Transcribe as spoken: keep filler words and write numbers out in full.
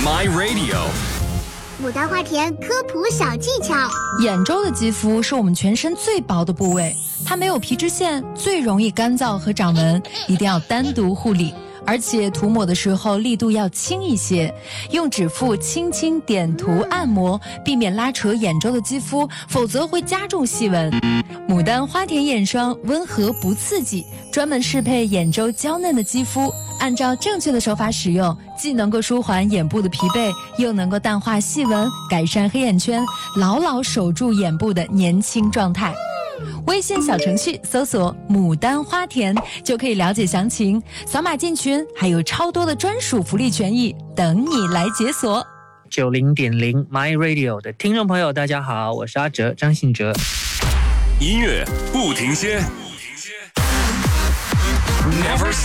My Radio。 牡丹花田科普小技巧。 眼周的肌肤是我们全身最薄的部位，它没有皮脂腺，最容易干燥和长纹，一定要单独护理。而且涂抹的时候力度要轻一些，用指腹轻轻点涂按摩，避免拉扯眼周的肌肤，否则会加重细纹。牡丹花田眼霜温和不刺激，专门适配眼周娇嫩的肌肤，按照正确的手法使用，既能够舒缓眼部的疲惫，又能够淡化细纹，改善黑眼圈，牢牢守住眼部的年轻状态。微信小程序搜索牡丹花田就可以了解详情，扫码进群，还有超多的专属福利权益等你来解锁。 九零点零 My Radio 的听众朋友，大家好，我是阿哲，张信哲。 音乐不停歇，Never